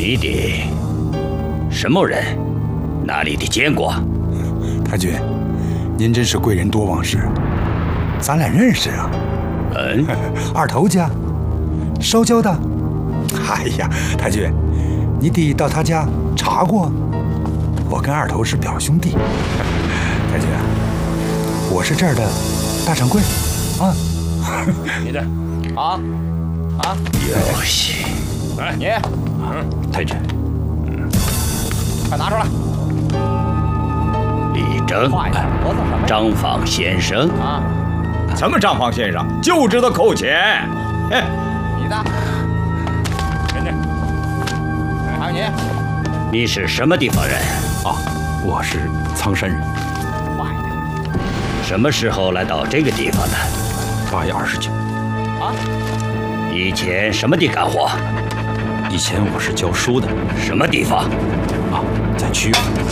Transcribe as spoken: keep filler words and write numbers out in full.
你的什么人？哪里的见过？ 太君，您真是贵人多忘事，咱俩认识啊。 嗯， 二头家，烧焦的。哎呀，太君，你得到他家查过。我跟二头是表兄弟。太君啊，我是这儿的大掌柜啊。 你这，啊啊， 游戏。 来，你， 嗯，太君， 嗯，快拿出来。 李征，张坊先生啊， 什么张坊先生，就知道扣钱。嘿， 你的，给你，还有你， 你是什么地方人？ 啊，我是苍山人。 坏的。 什么时候来到这个地方的？ 八月二十九。 啊？ 以前什么地干活？ 以前我是教书的。 什么地方？ 啊，在曲阜。